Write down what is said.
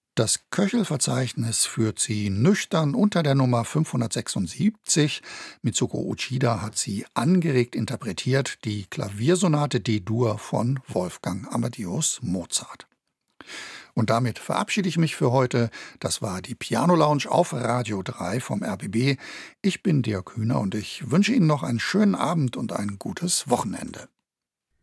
Das Köchelverzeichnis führt sie nüchtern unter der Nummer 576. Mitsuko Uchida hat sie angeregt interpretiert, die Klaviersonate D-Dur von Wolfgang Amadeus Mozart. Und damit verabschiede ich mich für heute. Das war die Piano Lounge auf Radio 3 vom RBB. Ich bin Dirk Hühner und ich wünsche Ihnen noch einen schönen Abend und ein gutes Wochenende.